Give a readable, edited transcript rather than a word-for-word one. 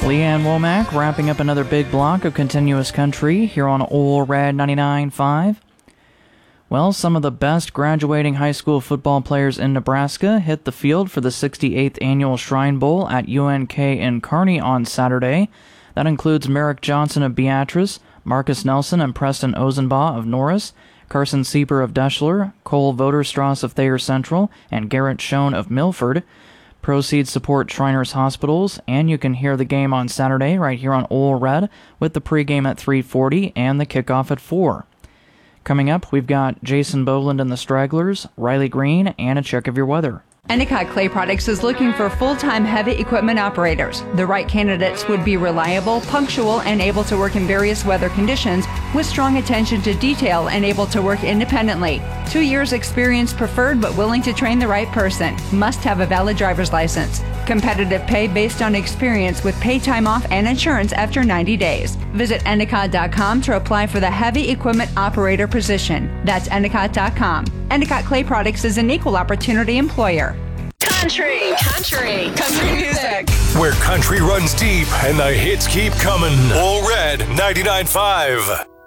Leanne Womack wrapping up another big block of continuous country here on Ole Red 99.5. Well, some of the best graduating high school football players in Nebraska hit the field for the 68th Annual Shrine Bowl at UNK in Kearney on Saturday. That includes Merrick Johnson of Beatrice, Marcus Nelson and Preston Ozenbaugh of Norris, Carson Sieper of Deschler, Cole Voderstrass of Thayer Central, and Garrett Schoen of Milford. Proceeds support Shriners Hospitals, and you can hear the game on Saturday right here on Ole Red with the pregame at 3:40 and the kickoff at 4. Coming up, we've got Jason Boland and the Stragglers, Riley Green, and a check of your weather. Endicott Clay Products is looking for full-time heavy equipment operators. The right candidates would be reliable, punctual, and able to work in various weather conditions with strong attention to detail and able to work independently. 2 years experience preferred, but willing to train the right person. Must have a valid driver's license. Competitive pay based on experience with pay time off and insurance after 90 days. Visit Endicott.com to apply for the heavy equipment operator position. That's Endicott.com. Endicott Clay Products is an equal opportunity employer. Country music. Where country runs deep and the hits keep coming. Ole Red 99.5.